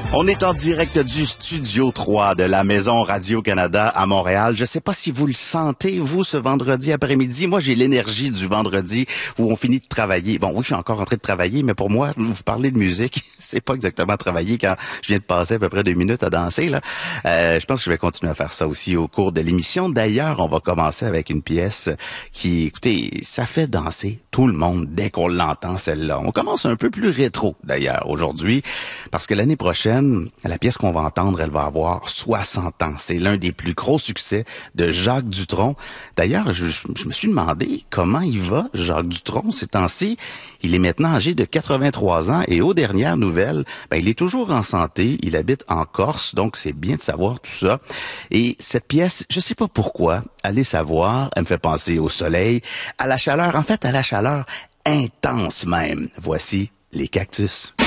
On est en direct du Studio 3 de la Maison Radio-Canada à Montréal. Je sais pas si vous le sentez, vous, ce vendredi après-midi. Moi, j'ai l'énergie du vendredi où on finit de travailler. Bon, oui, je suis encore en train de travailler, mais pour moi, vous parlez de musique, c'est pas exactement travailler quand je viens de passer à peu près 2 minutes à danser, là. Je pense que je vais continuer à faire ça aussi au cours de l'émission. D'ailleurs, on va commencer avec une pièce qui, écoutez, ça fait danser tout le monde dès qu'on l'entend, celle-là. On commence un peu plus rétro, d'ailleurs, aujourd'hui, parce que l'année prochaine, la pièce qu'on va entendre, elle va avoir 60 ans. C'est l'un des plus gros succès de Jacques Dutronc. D'ailleurs, je me suis demandé comment il va, Jacques Dutronc, ces temps-ci. Il est maintenant âgé de 83 ans et aux dernières nouvelles, il est toujours en santé. Il habite en Corse, donc c'est bien de savoir tout ça. Et cette pièce, je sais pas pourquoi, allez savoir, elle me fait penser au soleil, à la chaleur, en fait à la chaleur intense même. Voici les Cactus.